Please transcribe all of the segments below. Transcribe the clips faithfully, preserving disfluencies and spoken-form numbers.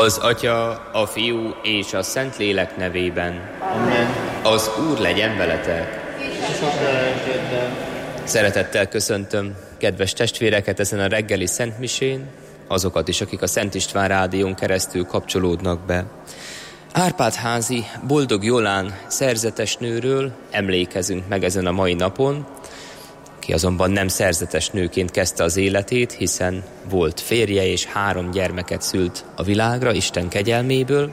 Az Atya, a Fiú és a Szentlélek nevében. Amen. Az Úr legyen veletek. És a lelkeddel. Szeretettel köszöntöm kedves testvéreket ezen a reggeli szentmisén, azokat is, akik a Szent István Rádión keresztül kapcsolódnak be. Árpád-házi Boldog Jolán szerzetes nőről emlékezünk meg ezen a mai napon, ki azonban nem szerzetes nőként kezdte az életét, hiszen volt férje és három gyermeket szült a világra Isten kegyelméből.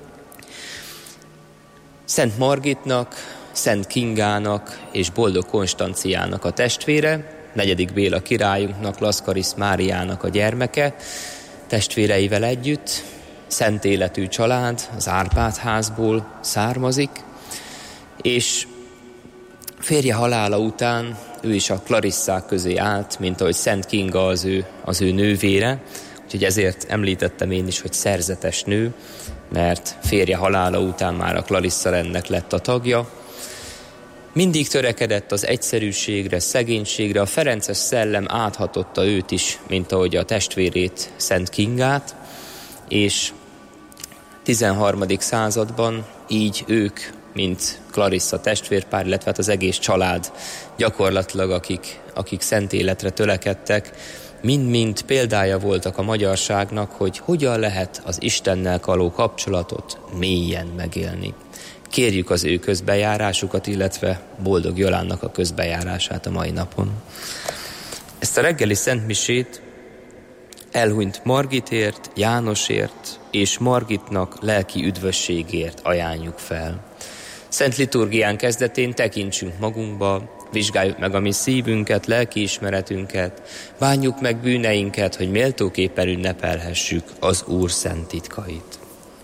Szent Margitnak, Szent Kingának és Boldog Konstanciának a testvére, negyedik Béla királyunknak, Laszkarisz Máriának a gyermeke, testvéreivel együtt, szent életű család, az Árpád-házból származik, és férje halála után ő is a Klarisszák közé állt, mint ahogy Szent Kinga az ő, az ő nővére, úgyhogy ezért említettem én is, hogy szerzetes nő, mert férje halála után már a Clarissa rendnek lett a tagja. Mindig törekedett az egyszerűségre, szegénységre, a ferences szellem áthatotta őt is, mint ahogy a testvérét, Szent Kingát, és tizenharmadik században így ők, mint Clarissa testvérpár, illetve az egész család gyakorlatilag, akik, akik szent életre törekedtek, mind-mind példája voltak a magyarságnak, hogy hogyan lehet az Istennel való kapcsolatot mélyen megélni. Kérjük az ő közbejárásukat, illetve Boldog Jolánnak a közbejárását a mai napon. Ezt a reggeli szentmisét elhunyt Margitért, Jánosért és Margitnak lelki üdvösségért ajánljuk fel. Szent liturgián kezdetén tekintsünk magunkba, vizsgáljuk meg a mi szívünket, lelkiismeretünket, bánjuk meg bűneinket, hogy méltóképpen ünnepelhessük az Úr szent titkait.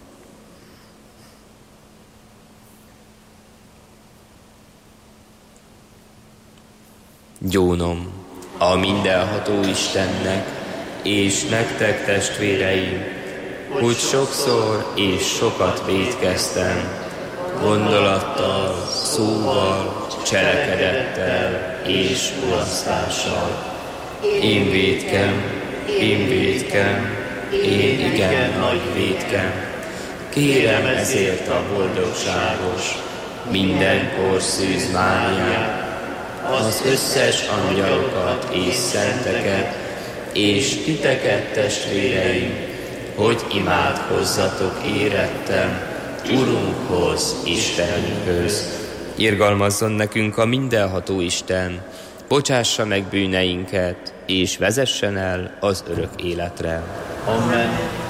Gyónom a mindenható Istennek, és nektek testvéreim, hogy sokszor és sokat vétkeztem, gondolattal, szóval, cselekedettel és mulasztással. Én vétkem, én vétkem, én igen nagy vétkem. Kérem ezért a boldogságos, mindenkor Szűz Máriát, az összes angyalokat és szenteket, és titeket, testvéreim, hogy imádkozzatok érettem Urunkhoz, Istenünkhöz. Irgalmazzon nekünk a mindenható Isten, bocsássa meg bűneinket, és vezessen el az örök életre. Amen.